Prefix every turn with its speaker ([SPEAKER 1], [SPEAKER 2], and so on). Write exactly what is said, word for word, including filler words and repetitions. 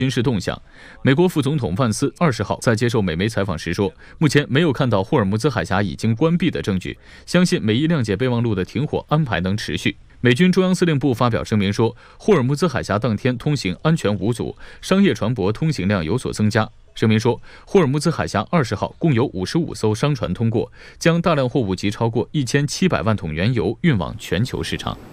[SPEAKER 1] 军事动向。美国副总统万斯二十号在接受美媒采访时说，目前没有看到霍尔木兹海峡已经关闭的证据，相信美伊谅解备忘录的停火安排能持续。美军中央司令部发表声明说，霍尔木兹海峡当天通行安全无阻，商业船舶通行量有所增加。声明说，霍尔木兹海峡二十号共有五十五艘商船通过，将大量货物及超过一千七百万桶原油运往全球市场。